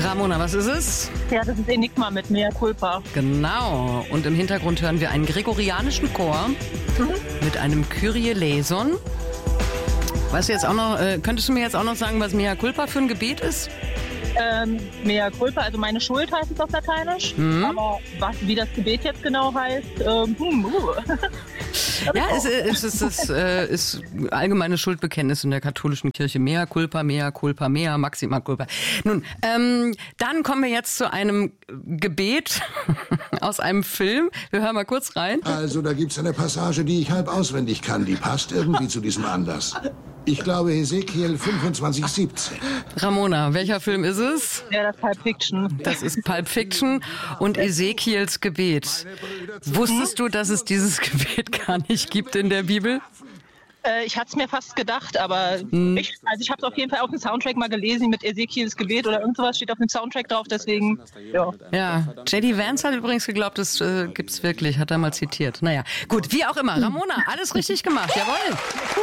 Ramona, was ist es? Ja, das ist Enigma mit Mea Culpa. Genau. Und im Hintergrund hören wir einen gregorianischen Chor mit einem Kyrie eleison. Weißt du jetzt auch noch, könntest du mir jetzt auch noch sagen, was Mea Culpa für ein Gebet ist? Mea Culpa, also meine Schuld heißt es auf Lateinisch. Aber wie das Gebet jetzt genau heißt, Ja, es ist allgemeines Schuldbekenntnis in der katholischen Kirche. Mea culpa, mea maxima culpa. Nun, dann kommen wir jetzt zu einem Gebet aus einem Film. Wir hören mal kurz rein. Also, da gibt's eine Passage, die ich halb auswendig kann. Die passt irgendwie zu diesem Anlass. Ich glaube Hesekiel 25,17. Ramona, welcher Film ist es? Ja, das ist Pulp Fiction. Das ist Pulp Fiction und Ezekiels Gebet. Wusstest du, dass es dieses Gebet gar nicht gibt in der Bibel? Ich hatte es mir fast gedacht, aber ich habe es auf jeden Fall auf dem Soundtrack mal gelesen mit Ezekiels Gebet oder irgendwas steht auf dem Soundtrack drauf, deswegen, ja. Ja, J.D. Vance hat übrigens geglaubt, das gibt's wirklich, hat er mal zitiert. Naja, gut, wie auch immer. Ramona, alles richtig gemacht, jawohl.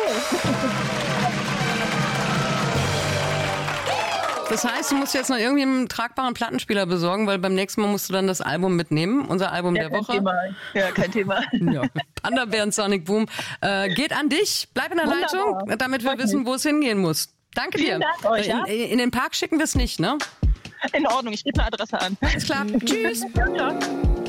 Das heißt, du musst jetzt noch irgendwie einen tragbaren Plattenspieler besorgen, weil beim nächsten Mal musst du dann das Album mitnehmen, unser Album der Woche. Ja, kein Thema. Ja. Panda Bear und Sonic Boom. Geht an dich, bleib in der Leitung, damit wir wissen, wo es hingehen muss. Danke dir. Vielen Dank euch, ja? In den Park schicken wir es nicht, ne? In Ordnung, ich gebe eine Adresse an. Alles klar, tschüss. Ja.